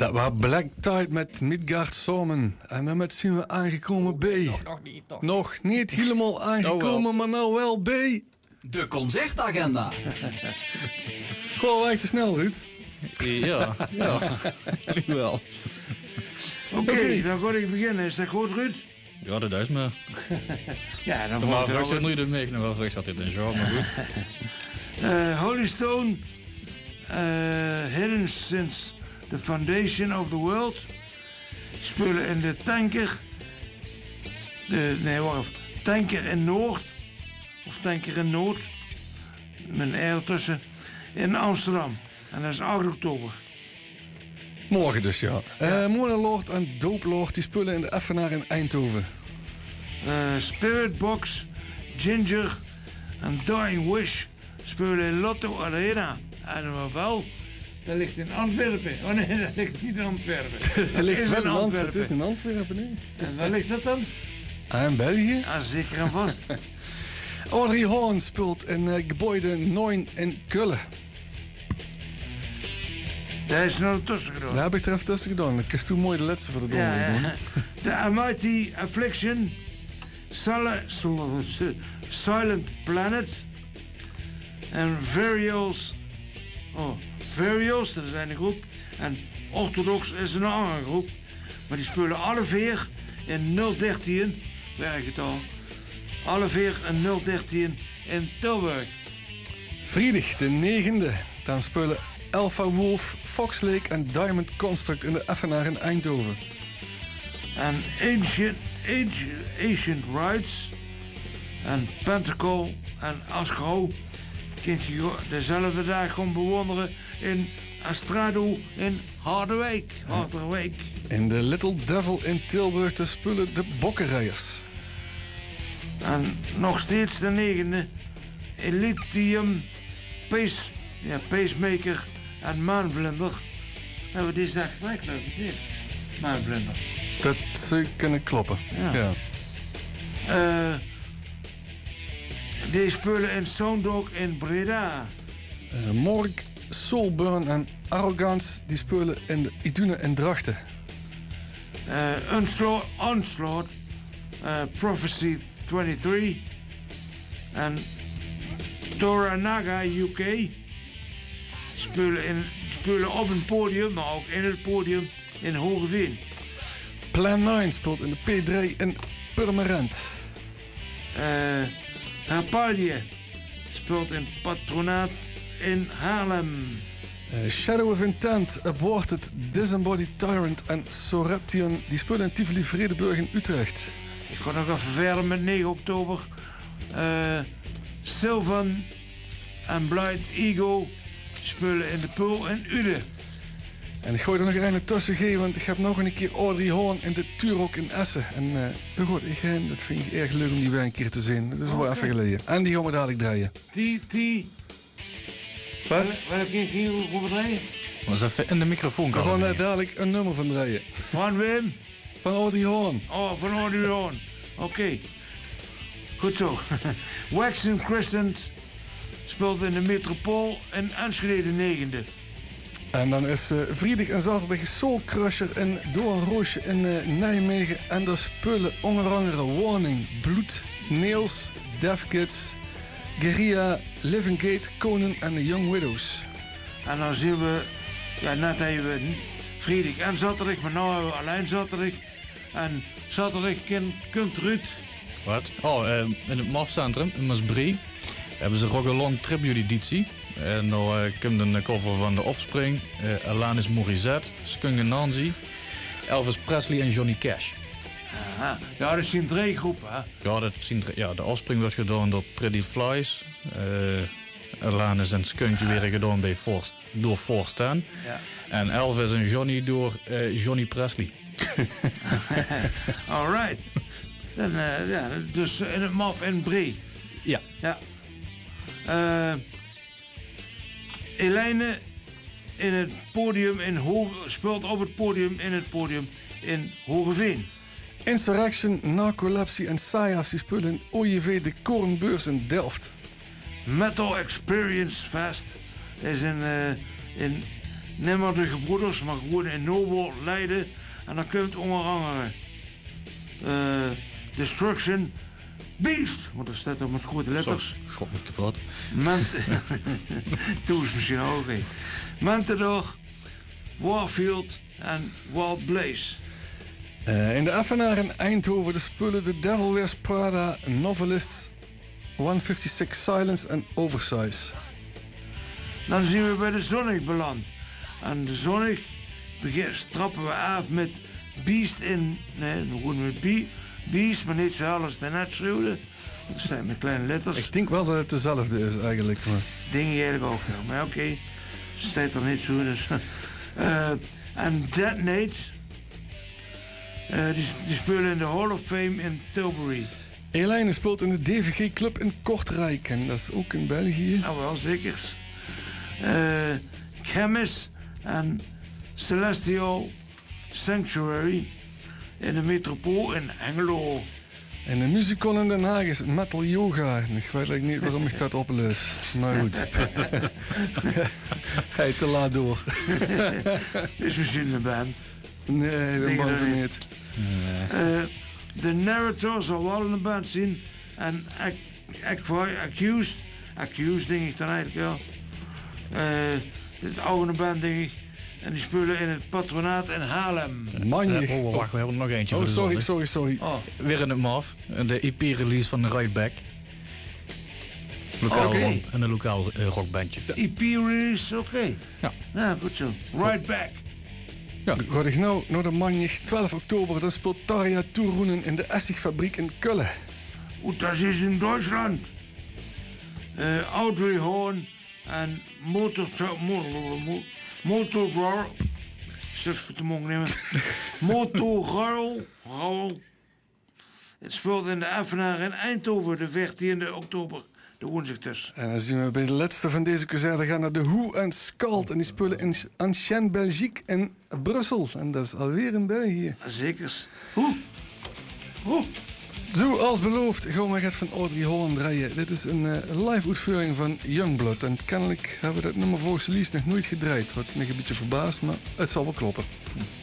Dat was Black Tide met Midgard samen. En daarmee zijn we aangekomen bij... Nog niet helemaal aangekomen, maar nou wel bij... De concertagenda. Gewoon echt te snel, Ruud. Ja, wel. Oké, dan ga ik beginnen. Is dat goed, Ruud? Ja, dat is me. Ja, dan Normaal wordt vraag ik nu de mee, normaal vraag zat dit in genre, maar goed. Holy Stone, hidden since the foundation of the world. Spelen in de tanker. Tanker in Noord. Of Tanker in Noord. Met een R tussen. In Amsterdam. En dat is 8 oktober. Morgen dus, ja. Monelord en Dooplord die spullen in de Effenaar in Eindhoven. Spirit Box, Ginger en Dying Wish spelen in Lotto Arena. En wel, dat ligt in Antwerpen. Oh nee, dat ligt niet in Antwerpen. Het ligt wel in Antwerpen. Antwerpen. Het is in Antwerpen, nee. En waar ligt dat dan? In België. Ja, zeker en vast. Audrey Horn speelt in Gebäude 9 in Kullen. Daar is nog tussen gedaan. Daar heb ik er even tussen gedaan. Ik is toen mooi de laatste voor de donder. Ja. The Almighty Affliction, Silent Planet en Varios. Varios, dat is een groep. En Orthodox is een andere groep. Maar die spelen alle vier in 013, werk het al. Alle vier in 013 in Tilburg. Vrijdag de 9e. Dan spelen Alpha Wolf, Fox Lake en Diamond Construct in de Effenaar in Eindhoven. En Ancient Rites en Pentacle en Aschro kunt je dezelfde dag gewoon bewonderen in Astrado in Harderwijk. In de Little Devil in Tilburg te spelen de Bokkenrijers. En nog steeds de 9e Elitium Pacemaker en Maanvlinder. Hebben we deze dag gelijk gezien? Maanvlinder. Dat zou kunnen kloppen. Ja. Die spelen in Sounddog in Breda. Morg, Soulburn en Arrogance die spelen in de Idune in Drachten. Onslaught, Prophecy 23 en Toranaga UK spelen op een podium, maar ook in het podium in Hogeveen. Plan 9 speelt in de P3 in Purmerend. Rapalje speelt in Patronaat in Haarlem. Shadow of Intent, Aborted, Disembodied Tyrant en Soraption die spelen in Tivoli Vredenburg in Utrecht. Ik ga nog even verder met 9 oktober. Sylvan en Blind Ego spelen in de Pool in Uden. En ik gooi er nog een tussen geven, want ik heb nog een keer Audrey Horn in de Turok in Essen. En daar ga ik heen. Dat vind ik erg leuk om die weer een keer te zien. Dat is wel even geleden. En die gaan we dadelijk draaien. Wat? Welke keer gaan we draaien? Maar eens even in de microfoon We komen. gaan daar dadelijk een nummer van draaien. Van Wim? Van Audrey Horn. Oh, van Audrey Horn. Oké. Goed zo. Wax and Crescent speelt in de Metropool in Enschede de 9e. En dan is vrijdag en zaterdag Soul Crusher in Doornroosje in Nijmegen. En daar spelen onder andere Warning, Bloed, Nails, Deaf Kids, Guerilla, Living Gate, Conan en de Young Widows. En dan zien we, ja, net hebben we vrijdag en zaterdag, maar nu hebben we alleen zaterdag. En zaterdag kunt Ruud. Wat? In het MAF-centrum in Maasbree hebben ze Rock Along Tribute editie. En dan komt een cover van The Offspring, Alanis Morissette, Skunk Nancy, Elvis Presley en Johnny Cash. Aha. Ja, dat zijn 3 groepen, hè? Ja, de Offspring werd gedaan door Pretty Flies. Alanis en Skunk werden gedaan door Force 10. Ja. En Elvis en Johnny door Johnny Presley. Alright. Dan, ja, dus in het MAF en Bree. Ja. Ja. Elijne in het podium speelt op het podium in Hogeveen. Insurrection, Narcolepsie en Sayas die spelen in OJV de Korenbeurs in Delft. Metal Experience Fest is in niet meer de gebroeders, maar gewoon in Noord Leiden. En dan komt onder andere Destruction Beast, want dat staat er met grote letters. Schot me kapot. Toen is misschien ook een. Matador, Warfield en Wild Blaze. In de Effenaar in Eindhoven de spullen The Devil Wears Prada, Novelists, 156 Silence en Oversize. Dan zien we bij de Sonic beland. En de Sonic trappen we af met Beast in. Nee, gewoon met Beast, maar niet zo hard als het net schreeuwde. Dat staat met kleine letters. Ik denk wel dat het dezelfde is eigenlijk. Maar. Denk je eigenlijk ook, ja. Maar oké, staat er niet zo. Dus. En Detonate. Die spelen in de Hall of Fame in Tilbury. Elijne speelt in de DVG Club in Kortrijk. En dat is ook in België. Nou wel, zeker. Chemis en Celestial Sanctuary in de metropool in Hengelo. En de musical in Den Haag is Metal Yoga. Ik weet eigenlijk niet waarom ik dat oplees. Maar goed. Ga je te laat door. Is misschien een band. Nee, ik ben bang voor niet. De Narrator zal wel in een band zien. En Accused denk ik dan eigenlijk, ja. Dit oude band denk ik. En die spelen in het patronaat in Haarlem. Manje. Wacht, we hebben er nog eentje voor de Sorry. Oh, Weer in het MAF. De EP-release van de Right Back. Lokaal Oké. een lokaal rockbandje. EP-release, oké. Ja. Nou, goed zo. Right Back. Ga ik nou naar de Manje. 12 oktober, dan speelt Tarja Toeroenen in de Essigfabriek in Kullen. Und das ist in Deutschland. Audrey Horn en Motorgirl. Stuk de mond nemen. Motorgirl. Het speelt in de Effenaar in Eindhoven de 14e oktober. De woensdag dus. En dan zien we bij de laatste van deze concert gaan naar de Who en Scald. En die spelen in Ancienne Belgique in Brussel. En dat is alweer in België. Zekers. Hoe? Zoals beloofd gaan we het van Audrey Horn draaien. Dit is een live uitvoering van Youngblood. En kennelijk hebben we dat nummer volgens Lies nog nooit gedraaid. Wat me een beetje verbaast, maar het zal wel kloppen.